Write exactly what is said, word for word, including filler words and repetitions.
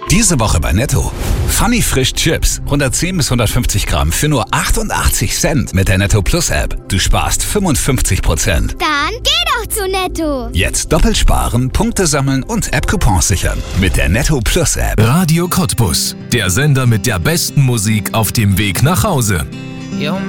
Diese Woche bei Netto. Funny Frisch Chips. hundertzehn bis hundertfünfzig Gramm für nur achtundachtzig Cent mit der Netto Plus App. Du sparst fünfundfünfzig Prozent. Dann geh doch zu Netto. Jetzt doppelt sparen, Punkte sammeln und App-Coupons sichern. Mit der Netto Plus App. Radio Cottbus. Der Sender mit der besten Musik auf dem Weg nach Hause. Yo,